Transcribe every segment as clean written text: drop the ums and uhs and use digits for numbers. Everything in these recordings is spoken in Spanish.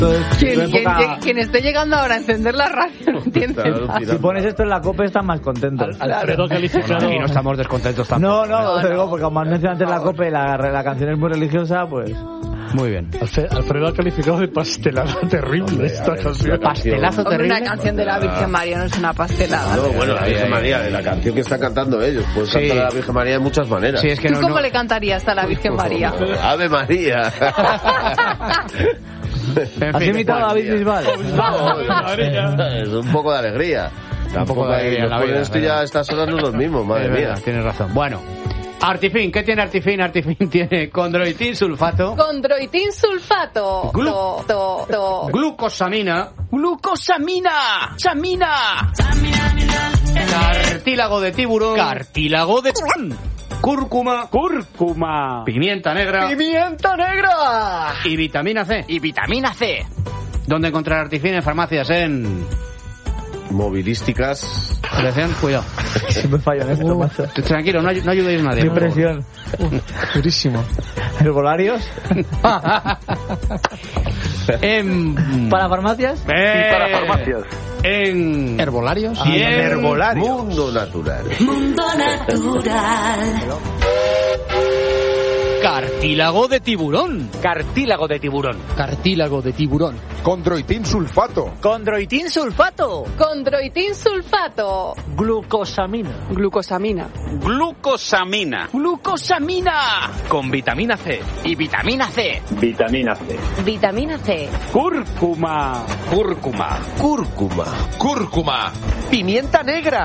Quien esté llegando ahora a encender la radio no entiende nada. Si pones esto en la COPE estás más contento. Alfredo calificado. Aquí no estamos descontentos tampoco. No, digo, porque como has mencionado antes la COPE, la canción es muy religiosa, pues... Muy bien. Alfredo ha calificado de pastelada terrible esta canción. Pastelazo terrible. Una canción de la Virgen María no es una pastelada. No, bueno, la Virgen María, de la canción que están cantando ellos. Puedes cantar a la Virgen María de muchas maneras. Sí, es que ¿Tú cómo le cantarías a la Virgen María? ¡Ave María! ¿Has imitado a David Bisbal? Es un poco de alegría. Tampoco hay. Esto ya a estas horas no es lo mismo, madre mía. Tienes razón. Bueno. Artifin, ¿qué tiene Artifin? Artifin tiene condroitin sulfato. Condroitin sulfato. Glucosamina. ¡Samina! Cartílago de tiburón. Cúrcuma. Pimienta negra. Y vitamina C. ¿Dónde encontrar Artifin? En farmacias, en... Movilísticas. Atención, cuidado. Siempre fallo en esto, macho. Tranquilo, no ayudéis a nadie. Qué presión. Durísimo. ¿Herbolarios? ¿Para farmacias? Para farmacias. En... ¿Herbolarios? Y en... Herbolarios. Mundo natural. Cartílago de tiburón. Condroitin sulfato. Glucosamina. Con vitamina C. Y vitamina C. Vitamina C. Cúrcuma. Pimienta negra.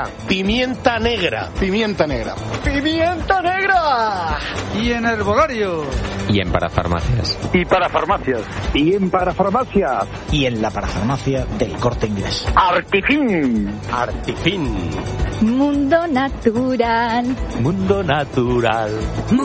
Y en herbolario. Y en parafarmacias. Y en parafarmacias. Y en la parafarmacia del Corte Inglés. Artifin. Mundo natural.